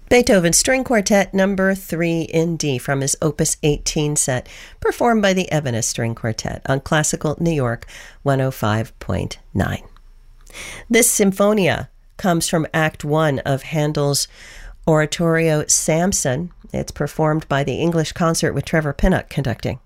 Beethoven String Quartet Number 3 in D from his Opus 18 set, performed by the Evanescence String Quartet on Classical New York 105.9. This Symphonia comes from Act 1 of Handel's Oratorio Samson. It's performed by the English Concert with Trevor Pinnock conducting.